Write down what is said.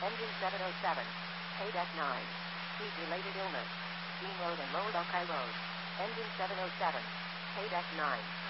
Engine 707. Paydeck 9. Heat-related illness. Dean Road and Lower Buckeye Road. Engine 707. Paydeck 9.